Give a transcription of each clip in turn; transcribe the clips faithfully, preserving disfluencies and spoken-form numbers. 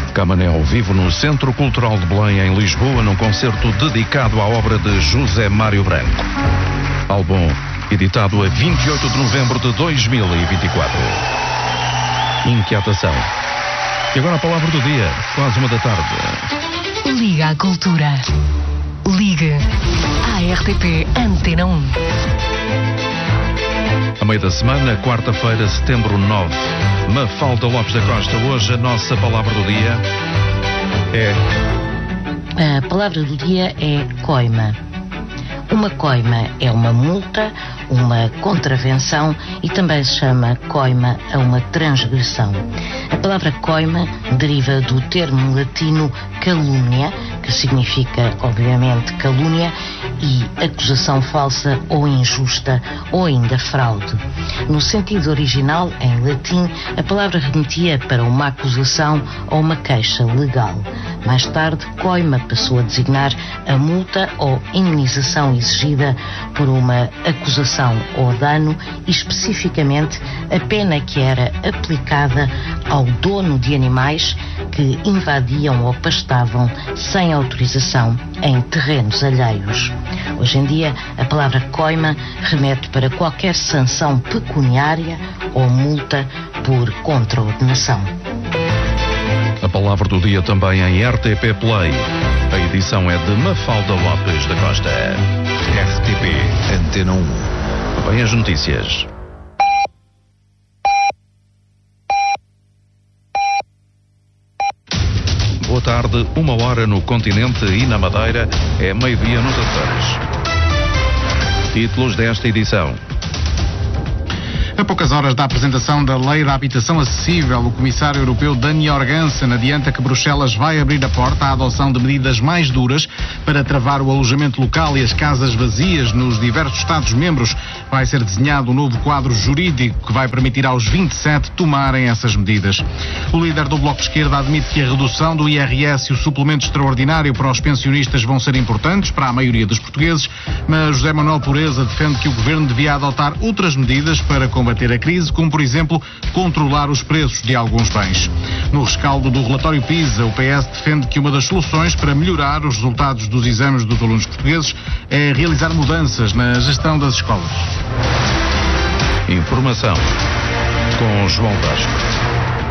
Camané ao vivo no Centro Cultural de Belém, em Lisboa, num concerto dedicado à obra de José Mário Branco. Álbum editado a vinte e oito de novembro de dois mil e vinte e quatro. Inquietação. E agora a palavra do dia, quase uma da tarde. Liga à Cultura. Ligue à R T P Antena um. A meio da semana, quarta-feira, setembro nove. Mafalda Lopes da Costa. Hoje a nossa palavra do dia é... A palavra do dia é coima. Uma coima é uma multa, uma contravenção e também se chama coima a uma transgressão. A palavra coima deriva do termo latino calúnia, que significa, obviamente, calúnia e acusação falsa ou injusta ou ainda fraude. No sentido original, em latim, a palavra remetia para uma acusação ou uma queixa legal. Mais tarde, coima passou a designar a multa ou indenização exigida por uma acusação ou dano e, especificamente, a pena que era aplicada ao dono de animais que invadiam ou pastavam sem autorização em terrenos alheios. Hoje em dia, a palavra coima remete para qualquer sanção pecuniária ou multa por contraordenação. A palavra do dia também em R T P Play. A edição é de Mafalda Lopes da Costa. R T P Antena um. Vem as notícias. Boa tarde, uma hora no continente e na Madeira, é meio-dia nos Açores. Títulos desta edição. A poucas horas da apresentação da Lei da Habitação Acessível, o Comissário Europeu Dani Jorgensen adianta que Bruxelas vai abrir a porta à adoção de medidas mais duras para travar o alojamento local e as casas vazias nos diversos Estados-membros. Vai ser desenhado um novo quadro jurídico que vai permitir aos vinte e sete tomarem essas medidas. O líder do Bloco de Esquerda admite que a redução do I R S e o suplemento extraordinário para os pensionistas vão ser importantes para a maioria dos portugueses, mas José Manuel Pureza defende que o Governo devia adotar outras medidas para combater a crise, como, por exemplo, controlar os preços de alguns bens. No rescaldo do relatório PISA, o P S defende que uma das soluções para melhorar os resultados dos exames dos alunos portugueses é realizar mudanças na gestão das escolas. Informação com João Vasco.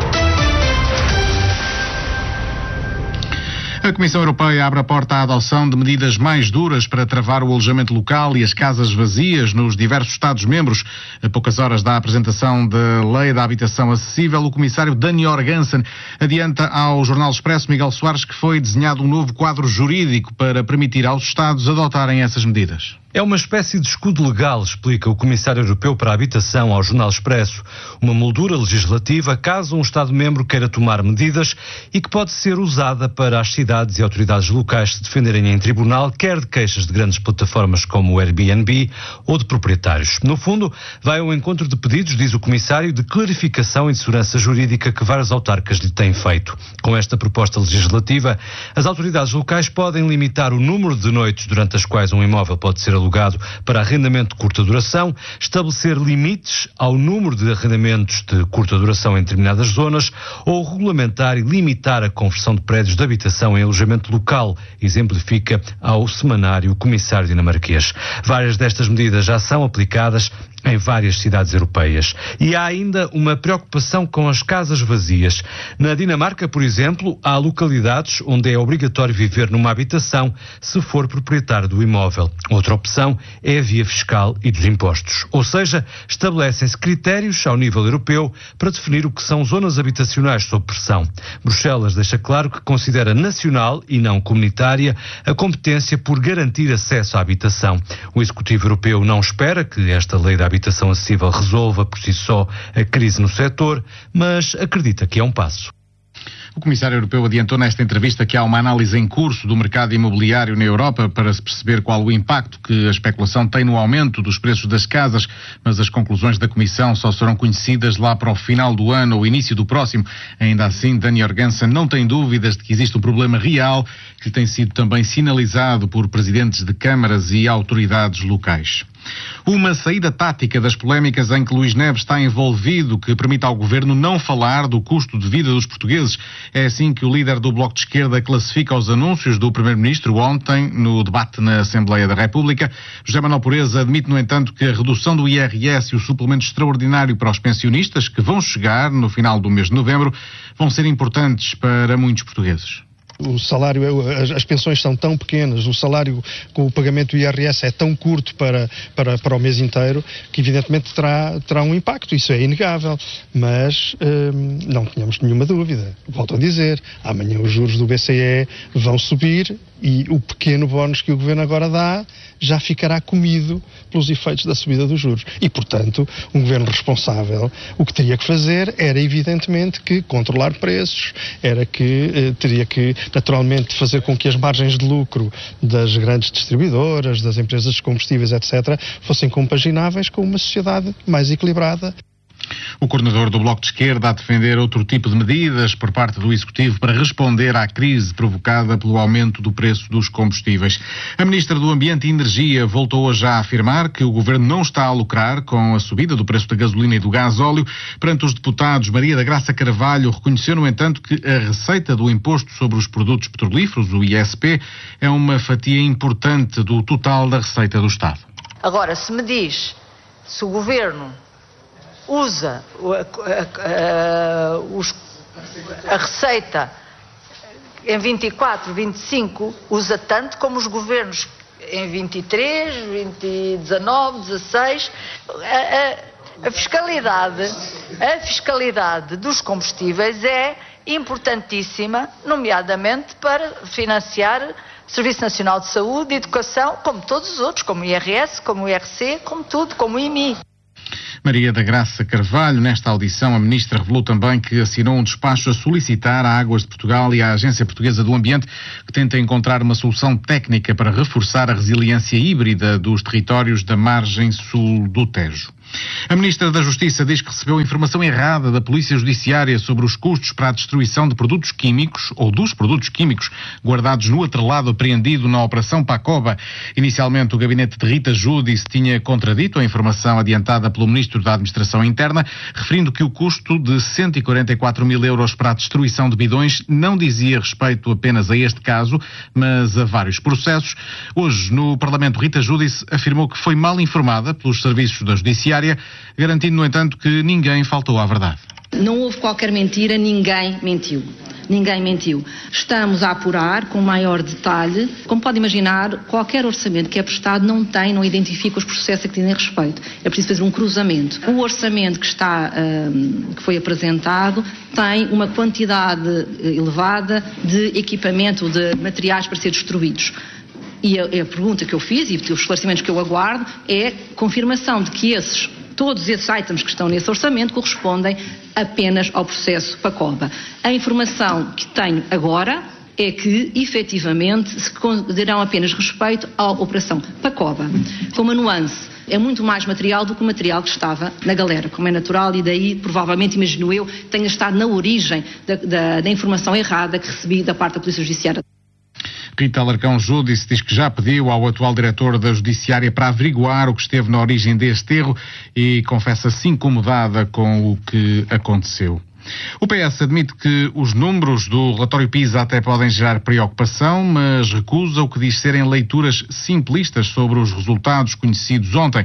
A Comissão Europeia abre a porta à adoção de medidas mais duras para travar o alojamento local e as casas vazias nos diversos Estados-membros. A poucas horas da apresentação da Lei da Habitação Acessível, o Comissário Dani Jorgensen adianta ao Jornal Expresso Miguel Soares que foi desenhado um novo quadro jurídico para permitir aos Estados adotarem essas medidas. É uma espécie de escudo legal, explica o Comissário Europeu para a Habitação ao Jornal Expresso. Uma moldura legislativa caso um Estado-membro queira tomar medidas e que pode ser usada para as cidades e autoridades locais se defenderem em tribunal, quer de queixas de grandes plataformas como o Airbnb ou de proprietários. No fundo, vai ao encontro de pedidos, diz o Comissário, de clarificação e de segurança jurídica que várias autarcas lhe têm feito. Com esta proposta legislativa, as autoridades locais podem limitar o número de noites durante as quais um imóvel pode ser alugado para arrendamento de curta duração, estabelecer limites ao número de arrendamentos de curta duração em determinadas zonas ou regulamentar e limitar a conversão de prédios de habitação em alojamento local, exemplifica ao semanário Comissário dinamarquês. Várias destas medidas já são aplicadas em várias cidades europeias. E há ainda uma preocupação com as casas vazias. Na Dinamarca, por exemplo, há localidades onde é obrigatório viver numa habitação se for proprietário do imóvel. Outra opção é a via fiscal e dos impostos. Ou seja, estabelecem-se critérios ao nível europeu para definir o que são zonas habitacionais sob pressão. Bruxelas deixa claro que considera nacional e não comunitária a competência por garantir acesso à habitação. O Executivo Europeu não espera que esta lei da habitação acessível resolva por si só a crise no setor, mas acredita que é um passo. O Comissário Europeu adiantou nesta entrevista que há uma análise em curso do mercado imobiliário na Europa para se perceber qual o impacto que a especulação tem no aumento dos preços das casas, mas as conclusões da Comissão só serão conhecidas lá para o final do ano ou início do próximo. Ainda assim, Dani Jorgensen não tem dúvidas de que existe um problema real que tem sido também sinalizado por presidentes de câmaras e autoridades locais. Uma saída tática das polémicas em que Luís Neves está envolvido, que permite ao governo não falar do custo de vida dos portugueses. É assim que o líder do Bloco de Esquerda classifica os anúncios do primeiro-ministro ontem, no debate na Assembleia da República. José Manuel Pureza admite, no entanto, que a redução do I R S e o suplemento extraordinário para os pensionistas, que vão chegar no final do mês de novembro, vão ser importantes para muitos portugueses. O salário, as, as pensões são tão pequenas, o salário com o pagamento do I R S é tão curto para, para, para o mês inteiro, que evidentemente terá, terá um impacto, isso é inegável, mas hum, não tenhamos nenhuma dúvida. Volto a dizer, amanhã os juros do B C E vão subir e o pequeno bónus que o Governo agora dá já ficará comido pelos efeitos da subida dos juros. E, portanto, um Governo responsável, o que teria que fazer era, evidentemente, que controlar preços, era que eh, teria que, naturalmente, fazer com que as margens de lucro das grandes distribuidoras, das empresas de combustíveis, etcétera, fossem compagináveis com uma sociedade mais equilibrada. O coordenador do Bloco de Esquerda a defender outro tipo de medidas por parte do Executivo para responder à crise provocada pelo aumento do preço dos combustíveis. A Ministra do Ambiente e Energia voltou hoje a afirmar que o Governo não está a lucrar com a subida do preço da gasolina e do gás-óleo. Perante os deputados, Maria da Graça Carvalho reconheceu, no entanto, que a receita do Imposto sobre os Produtos Petrolíferos, o I S P, é uma fatia importante do total da receita do Estado. Agora, se me diz se o Governo usa a, a, a, os, a receita em vinte e quatro, vinte e cinco, usa tanto como os governos em vinte e três, vinte e dezenove, dezasseis. A, a, a fiscalidade, a fiscalidade dos combustíveis é importantíssima, nomeadamente para financiar Serviço Nacional de Saúde, Educação, como todos os outros, como o I R S, como o I R C, como tudo, como o I M I. Maria da Graça Carvalho, nesta audição, a Ministra revelou também que assinou um despacho a solicitar à Águas de Portugal e à Agência Portuguesa do Ambiente que tenta encontrar uma solução técnica para reforçar a resiliência híbrida dos territórios da margem sul do Tejo. A Ministra da Justiça diz que recebeu informação errada da Polícia Judiciária sobre os custos para a destruição de produtos químicos ou dos produtos químicos guardados no atrelado apreendido na Operação Pacoba. Inicialmente, o gabinete de Rita Giudice tinha contradito a informação adiantada pelo Ministro da Administração Interna, referindo que o custo de cento e quarenta e quatro mil euros para a destruição de bidões não dizia respeito apenas a este caso, mas a vários processos. Hoje, no Parlamento, Rita Giudice afirmou que foi mal informada pelos serviços da Judiciária, garantindo, no entanto, que ninguém faltou à verdade. Não houve qualquer mentira, ninguém mentiu. Ninguém mentiu. Estamos a apurar com maior detalhe. Como pode imaginar, qualquer orçamento que é prestado não tem, não identifica os processos a que dizem respeito. É preciso fazer um cruzamento. O orçamento que está, um, que foi apresentado, tem uma quantidade elevada de equipamento, de materiais para ser destruídos. E a, a pergunta que eu fiz e os esclarecimentos que eu aguardo é confirmação de que esses, todos esses itens que estão nesse orçamento correspondem apenas ao processo Pacoba. A informação que tenho agora é que, efetivamente, se consideram apenas respeito à operação Pacoba. Com uma nuance, é muito mais material do que o material que estava na galera, como é natural, e daí, provavelmente, imagino eu, tenha estado na origem da, da, da informação errada que recebi da parte da Polícia Judiciária. Rita Alarcão Giudice diz que já pediu ao atual diretor da Judiciária para averiguar o que esteve na origem deste erro e confessa-se incomodada com o que aconteceu. O P S admite que os números do relatório PISA até podem gerar preocupação, mas recusa o que diz serem leituras simplistas sobre os resultados conhecidos ontem.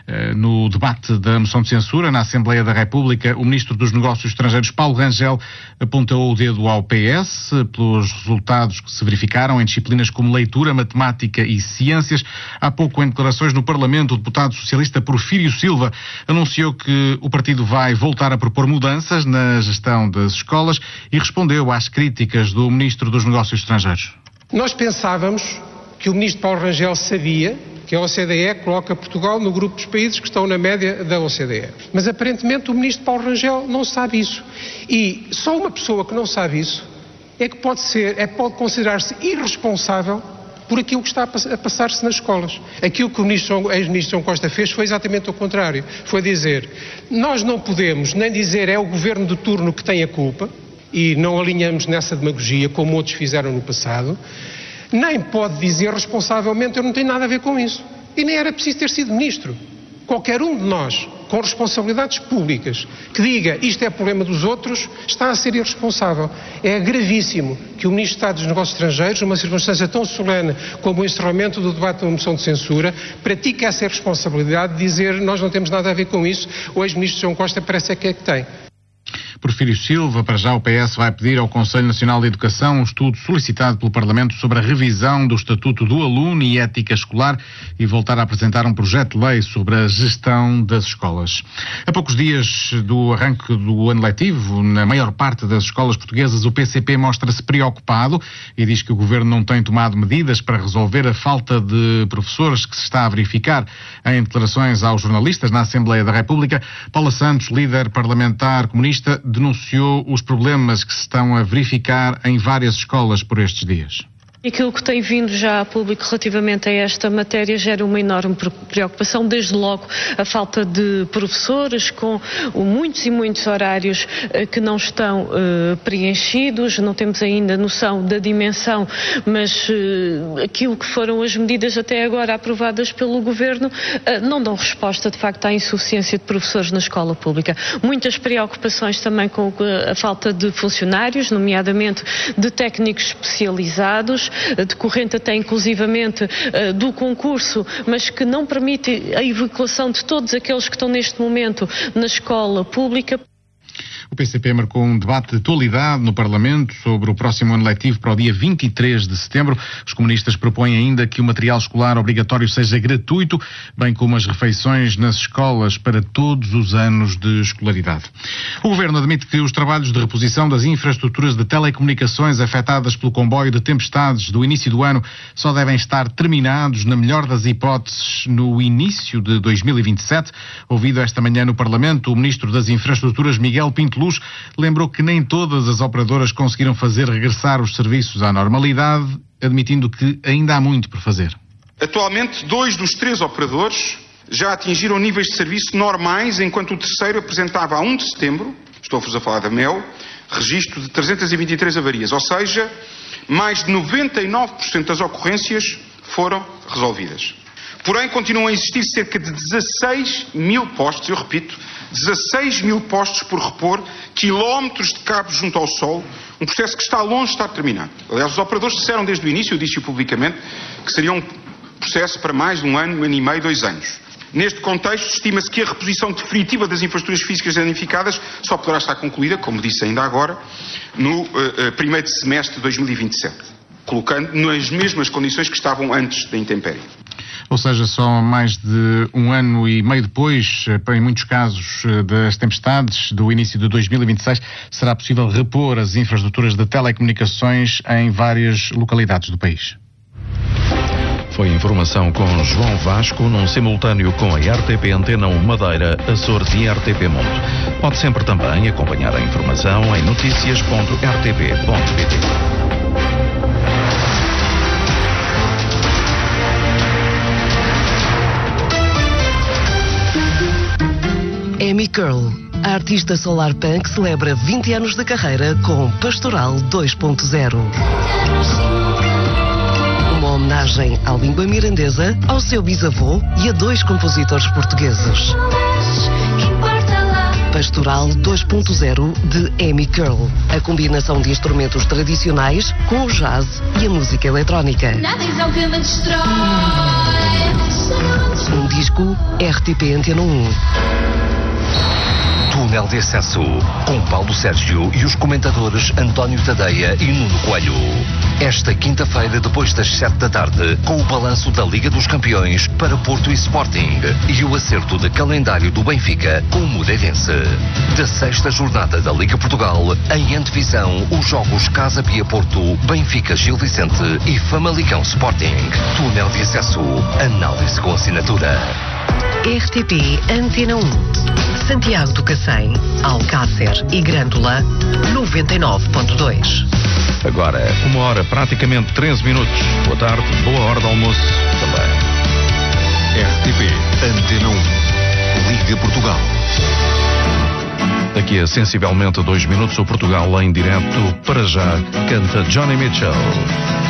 No debate da moção de censura na Assembleia da República, o Ministro dos Negócios Estrangeiros, Paulo Rangel, apontou o dedo ao P S pelos resultados que se verificaram em disciplinas como leitura, matemática e ciências. Há pouco, em declarações no Parlamento, o deputado socialista Porfírio Silva anunciou que o partido vai voltar a propor mudanças na gestão das escolas e respondeu às críticas do Ministro dos Negócios Estrangeiros. Nós pensávamos que o Ministro Paulo Rangel sabia que a O C D E coloca Portugal no grupo dos países que estão na média da O C D E. Mas aparentemente o Ministro Paulo Rangel não sabe isso. E só uma pessoa que não sabe isso é que pode ser, é, pode considerar-se irresponsável por aquilo que está a passar-se nas escolas. Aquilo que o ex-ministro João Costa fez foi exatamente o contrário. Foi dizer, nós não podemos nem dizer é o governo de turno que tem a culpa, e não alinhamos nessa demagogia como outros fizeram no passado, nem pode dizer responsavelmente eu não tenho nada a ver com isso. E nem era preciso ter sido ministro. Qualquer um de nós, com responsabilidades públicas, que diga isto é problema dos outros, está a ser irresponsável. É gravíssimo que o Ministro de Estado dos Negócios Estrangeiros, numa circunstância tão solene como o encerramento do debate de uma moção de censura, pratique essa irresponsabilidade de dizer nós não temos nada a ver com isso, o ex-ministro João Costa parece é que é que tem. Porfírio Silva, para já o P S vai pedir ao Conselho Nacional de Educação um estudo solicitado pelo Parlamento sobre a revisão do Estatuto do Aluno e ética escolar e voltar a apresentar um projeto de lei sobre a gestão das escolas. A poucos dias do arranque do ano letivo, na maior parte das escolas portuguesas, o P C P mostra-se preocupado e diz que o Governo não tem tomado medidas para resolver a falta de professores que se está a verificar. Em declarações aos jornalistas na Assembleia da República, Paula Santos, líder parlamentar comunista, denunciou os problemas que se estão a verificar em várias escolas por estes dias. Aquilo que tem vindo já a público relativamente a esta matéria gera uma enorme preocupação, desde logo a falta de professores com muitos e muitos horários que não estão uh, preenchidos, não temos ainda noção da dimensão, mas uh, aquilo que foram as medidas até agora aprovadas pelo Governo uh, não dão resposta de facto à insuficiência de professores na escola pública. Muitas preocupações também com a falta de funcionários, nomeadamente de técnicos especializados, decorrente até inclusivamente uh, do concurso, mas que não permite a evacuação de todos aqueles que estão neste momento na escola pública. O P C P marcou um debate de atualidade no Parlamento sobre o próximo ano letivo para o dia vinte e três de setembro. Os comunistas propõem ainda que o material escolar obrigatório seja gratuito, bem como as refeições nas escolas para todos os anos de escolaridade. O Governo admite que os trabalhos de reposição das infraestruturas de telecomunicações afetadas pelo comboio de tempestades do início do ano só devem estar terminados, na melhor das hipóteses, no início de dois mil e vinte e sete. Ouvido esta manhã no Parlamento, o Ministro das Infraestruturas, Miguel Pinto Luz, lembrou que nem todas as operadoras conseguiram fazer regressar os serviços à normalidade, admitindo que ainda há muito por fazer. Atualmente, dois dos três operadores já atingiram níveis de serviço normais, enquanto o terceiro apresentava a um de setembro, estou-vos a falar da M E L, registro de trezentas e vinte e três avarias, ou seja, mais de noventa e nove por cento das ocorrências foram resolvidas. Porém, continuam a existir cerca de dezasseis mil postos, eu repito, dezasseis mil postos por repor, quilómetros de cabos junto ao solo, um processo que está longe de estar terminado. Aliás, os operadores disseram desde o início, eu disse publicamente, que seria um processo para mais de um ano, um ano e meio, dois anos. Neste contexto, estima-se que a reposição definitiva das infraestruturas físicas danificadas só poderá estar concluída, como disse ainda agora, no uh, uh, primeiro semestre de dois mil e vinte e sete, colocando nas mesmas condições que estavam antes da intempérie. Ou seja, só mais de um ano e meio depois, em muitos casos das tempestades do início de dois mil e vinte e seis, será possível repor as infraestruturas de telecomunicações em várias localidades do país. Foi informação com João Vasco, num simultâneo com a R T P Antena um Madeira, Açores e R T P Mundo. Pode sempre também acompanhar a informação em noticias ponto r t p ponto p t. Amy Curl, a artista solar punk, celebra vinte anos de carreira com Pastoral dois ponto zero. Uma homenagem à língua mirandesa, ao seu bisavô e a dois compositores portugueses. Pastoral dois ponto zero de Amy Curl, a combinação de instrumentos tradicionais com o jazz e a música eletrónica. Um disco R T P Antena um. Túnel de Acesso, com Paulo Sérgio e os comentadores António Tadeia e Nuno Coelho. Esta quinta-feira, depois das sete da tarde, com o balanço da Liga dos Campeões para Porto e Sporting e o acerto de calendário do Benfica com o Moreirense. Da sexta jornada da Liga Portugal, em antevisão, os jogos Casa Pia Porto, Benfica Gil Vicente e Famalicão Sporting. Túnel de Acesso, análise com assinatura. R T P Antena um, Santiago do Cacém, Alcácer e Grândola, noventa e nove ponto dois. Agora, uma hora, praticamente treze minutos. Boa tarde, boa hora de almoço também. R T P Antena um, Liga Portugal. Daqui a sensivelmente dois minutos, o Portugal em direto. Para já, canta Johnny Mitchell.